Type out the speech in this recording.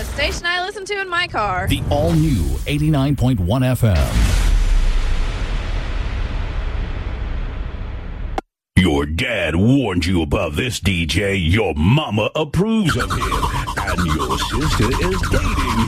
station I listen to in my car. The all-new 89.1 FM. Your dad warned you about this, DJ. Your mama approves of him. And your sister is dating